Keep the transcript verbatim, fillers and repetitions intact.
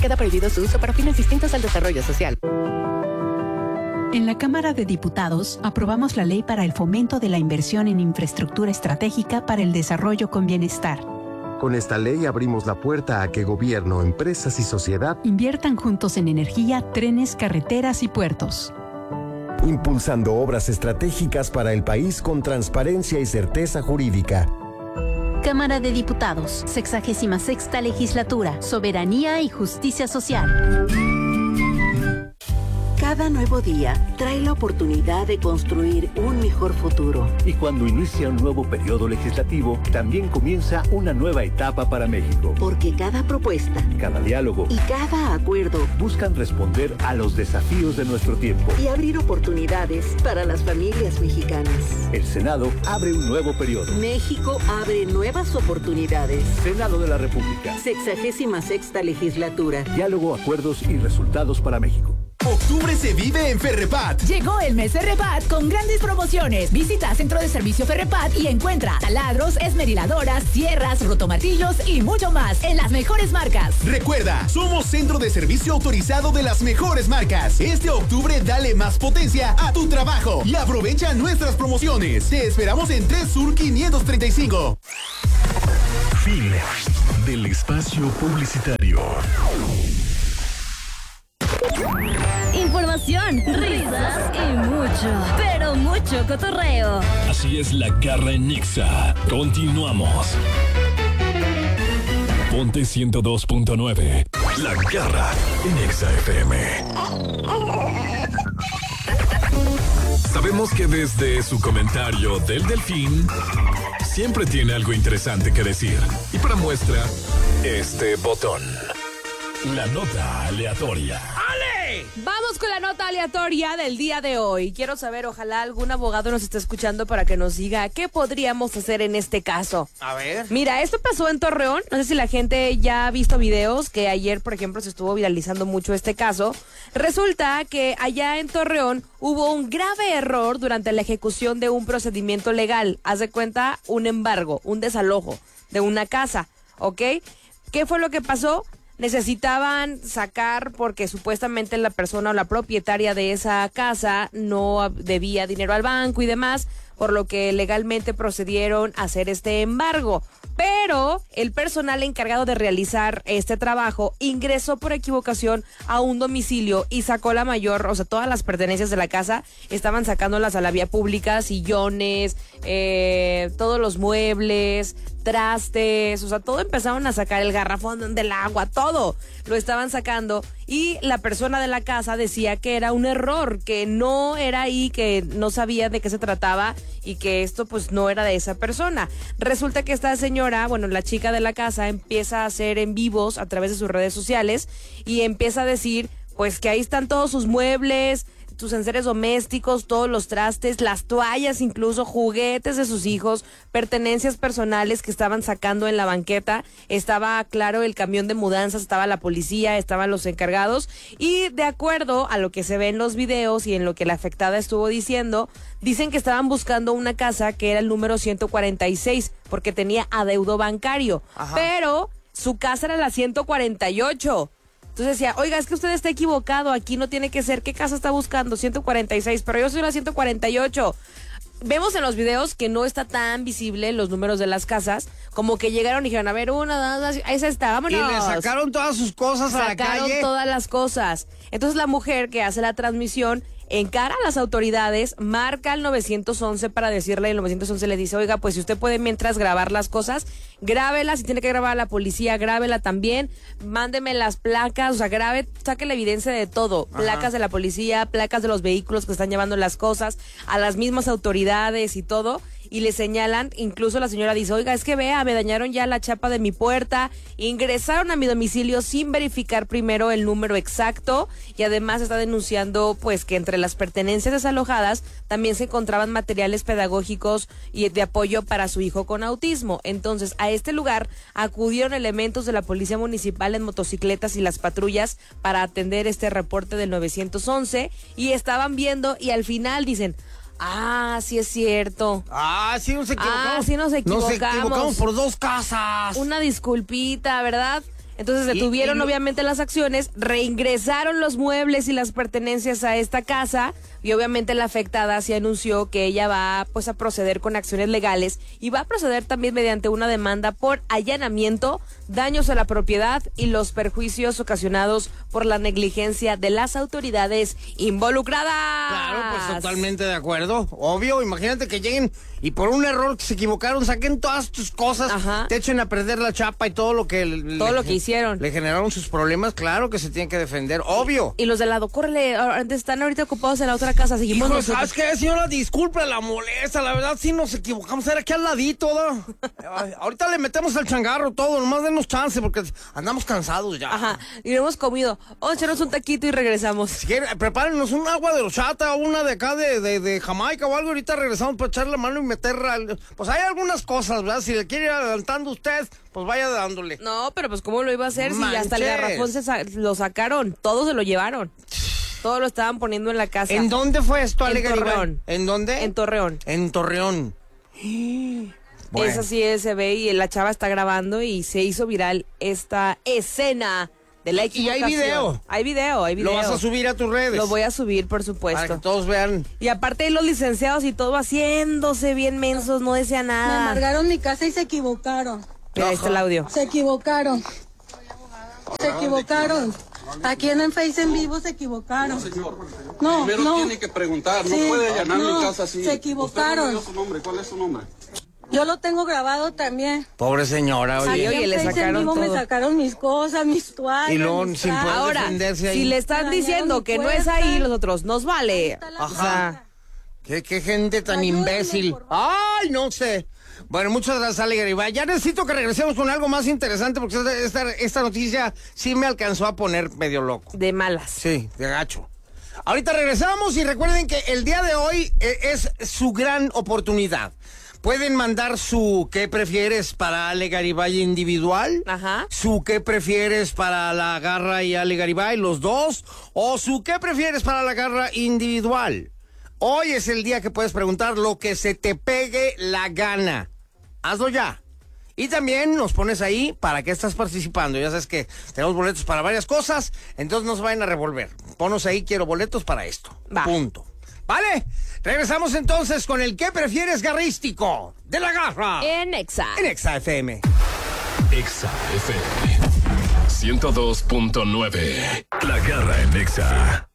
Queda prohibido su uso para fines distintos al desarrollo social. En la Cámara de Diputados aprobamos la ley para el fomento de la inversión en infraestructura estratégica para el desarrollo con bienestar. Con esta ley abrimos la puerta a que gobierno, empresas y sociedad inviertan juntos en energía, trenes, carreteras y puertos. Impulsando obras estratégicas para el país con transparencia y certeza jurídica. Cámara de Diputados, sexagésima sexta legislatura, soberanía y justicia social. Cada nuevo día trae la oportunidad de construir un mejor futuro. Y cuando inicia un nuevo periodo legislativo, también comienza una nueva etapa para México. Porque cada propuesta, cada diálogo y cada acuerdo buscan responder a los desafíos de nuestro tiempo y abrir oportunidades para las familias mexicanas. El Senado abre un nuevo periodo. México abre nuevas oportunidades. Senado de la República. Sexagésima sexta legislatura. Diálogo, acuerdos y resultados para México. Octubre se vive en Ferrepat. Llegó el mes Ferrepat con grandes promociones. Visita Centro de Servicio Ferrepat y encuentra taladros, esmeriladoras, sierras, rotomartillos y mucho más en las mejores marcas. Recuerda, somos Centro de Servicio autorizado de las mejores marcas. Este octubre dale más potencia a tu trabajo y aprovecha nuestras promociones. Te esperamos en tres Sur quinientos treinta y cinco. Fin del espacio publicitario. Información, risas y mucho, pero mucho cotorreo. Así es la garra en Nexa. Continuamos. Ponte ciento dos punto nueve. La garra en Nexa F M. Sabemos que desde su comentario del Delfín siempre tiene algo interesante que decir. Y para muestra, este botón. La nota aleatoria. ¡Ale! Vamos con la nota aleatoria del día de hoy. Quiero saber, ojalá algún abogado nos esté escuchando para que nos diga qué podríamos hacer en este caso. A ver. Mira, esto pasó en Torreón. No sé si la gente ya ha visto videos, que ayer, por ejemplo, se estuvo viralizando mucho este caso. Resulta que allá en Torreón hubo un grave error durante la ejecución de un procedimiento legal. Haz de cuenta, un embargo, un desalojo de una casa, ¿ok? ¿Qué fue lo que pasó? Necesitaban sacar porque supuestamente la persona o la propietaria de esa casa no debía dinero al banco y demás, por lo que legalmente procedieron a hacer este embargo. Pero el personal encargado de realizar este trabajo ingresó por equivocación a un domicilio y sacó la mayor, o sea, todas las pertenencias de la casa, estaban sacándolas a la vía pública, sillones, eh, todos los muebles, trastes, o sea, todo empezaron a sacar, el garrafón del agua, todo lo estaban sacando, y la persona de la casa decía que era un error, que no era ahí, que no sabía de qué se trataba y que esto pues no era de esa persona. Resulta que esta señora, bueno, la chica de la casa empieza a hacer en vivos a través de sus redes sociales y empieza a decir pues que ahí están todos sus muebles, sus enseres domésticos, todos los trastes, las toallas, incluso juguetes de sus hijos, pertenencias personales que estaban sacando en la banqueta. Estaba, claro, el camión de mudanzas, estaba la policía, estaban los encargados, y de acuerdo a lo que se ve en los videos y en lo que la afectada estuvo diciendo, dicen que estaban buscando una casa que era el número ciento cuarenta y seis porque tenía adeudo bancario. Ajá. Pero su casa era la ciento cuarenta y ocho. Entonces decía, oiga, es que usted está equivocado, aquí no tiene que ser, ¿qué casa está buscando? ciento cuarenta y seis, pero yo soy la ciento cuarenta y ocho. Vemos en los videos que no está tan visible los números de las casas, como que llegaron y dijeron, a ver, una, dos, dos, esa está, vámonos. Y le sacaron todas sus cosas a la calle. Sacaron todas las cosas. Entonces la mujer que hace la transmisión encara a las autoridades, marca al nueve once para decirle, y el nueve once le dice, oiga, pues si usted puede mientras grabar las cosas, grábelas, si tiene que grabar a la policía, grábela también, mándeme las placas, o sea, grabe, saque la evidencia de todo, Ajá. placas de la policía, placas de los vehículos que están llevando las cosas, a las mismas autoridades y todo, y le señalan, incluso la señora dice, oiga, es que vea, me dañaron ya la chapa de mi puerta, ingresaron a mi domicilio sin verificar primero el número exacto, y además está denunciando pues que entre las pertenencias desalojadas también se encontraban materiales pedagógicos y de apoyo para su hijo con autismo. Entonces a este lugar acudieron elementos de la policía municipal en motocicletas y las patrullas para atender este reporte del nueve once, y estaban viendo y al final dicen, ah, sí es cierto. Ah, sí nos equivocamos. Ah, sí nos equivocamos. Nos equivocamos por dos casas. Una disculpita, ¿verdad? Entonces detuvieron y, y, obviamente las acciones, reingresaron los muebles y las pertenencias a esta casa y obviamente la afectada se anunció que ella va pues a proceder con acciones legales y va a proceder también mediante una demanda por allanamiento, daños a la propiedad y los perjuicios ocasionados por la negligencia de las autoridades involucradas. Claro, pues totalmente de acuerdo, obvio, imagínate que lleguen y por un error que se equivocaron saquen todas tus cosas, Ajá. te echen a perder la chapa y todo lo que todo le, lo que hicieron. Le generaron sus problemas, claro que se tienen que defender, obvio. Y los del lado, córrele, están ahorita ocupados en la otra casa, seguimos Hijo, nosotros. ¿sabes qué, señora? Disculpe la molesta, la verdad sí nos equivocamos, era aquí al ladito, ¿no? Ay, ahorita le metemos al changarro todo, nomás denos chance porque andamos cansados ya. Ajá, y hemos comido, vamos a echarnos un taquito y regresamos. Si quieren, prepárenos un agua de horchata, una de acá de, de, de Jamaica o algo, ahorita regresamos para echarle la mano y meter, al, pues hay algunas cosas, ¿verdad? Si le quiere ir adelantando usted, pues vaya dándole. No, pero pues ¿cómo lo iba a hacer Manches. si hasta el garrafón se sa- lo sacaron? Todo se lo llevaron. Todo lo estaban poniendo en la casa. ¿En dónde fue esto, Ale En Garibay? Torreón. ¿En dónde? En Torreón. En Torreón. Bueno. Esa sí se ve y la chava está grabando y se hizo viral esta escena de la equivocación. Y hay video. Hay video, hay video. ¿Lo vas a subir a tus redes? Lo voy a subir, por supuesto. Para que todos vean. Y aparte los licenciados y todo haciéndose bien mensos, no decía nada. Me amargaron mi casa y se equivocaron. Mira, ahí está el audio. Se equivocaron. Se equivocaron. Aquí en el Face en vivo se equivocaron. No, señor. No, Primero no. tiene que preguntar, no Sí, puede allanar no, mi casa así. se equivocaron. Usted no me dio su nombre. ¿Cuál es su nombre? Yo lo tengo grabado también. Pobre señora, oye. Aquí oye, en le Face sacaron en vivo todo. me sacaron mis cosas, mis toallas. Y luego mis sin poder trapos. Ahora, defenderse ahí. si le están Me diciendo dañaron que mi no es puerta. ahí, los otros, nos vale. Ajá. O sea, ¿Qué, qué gente tan Ayúdenme, imbécil. por favor. Ay, no sé. Bueno, muchas gracias, Ale Garibay. Ya necesito que regresemos con algo más interesante porque esta, esta, esta noticia sí me alcanzó a poner medio loco. de malas. Sí, de gacho. Ahorita regresamos y recuerden que el día de hoy eh, es su gran oportunidad. Pueden mandar su ¿qué prefieres para Ale Garibay individual? Ajá. Su ¿qué prefieres para la Garra y Ale Garibay, los dos? O su ¿qué prefieres para la Garra individual? Hoy es el día que puedes preguntar lo que se te pegue la gana. Hazlo ya. Y también nos pones ahí para qué estás participando. Ya sabes que tenemos boletos para varias cosas, entonces no se vayan a revolver. Ponos ahí, quiero boletos para esto. Va. Punto. ¿Vale? Regresamos entonces con el ¿qué prefieres garrístico? De la Garra. En Exa. En Exa F M. Exa F M ciento dos punto nueve. La Garra en Exa.